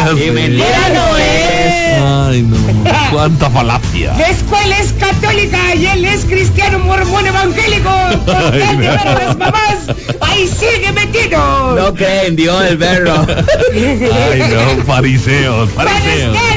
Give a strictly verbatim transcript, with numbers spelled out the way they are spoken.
Y mentira no es. Ay, no. Cuánta falacia. La escuela es católica y él es cristiano mormón evangélico. ¿Por qué Ay, no. a las mamás? Ahí sigue metido. No cree en Dios el perro. Ay, no. Fariseos, fariseos. Menester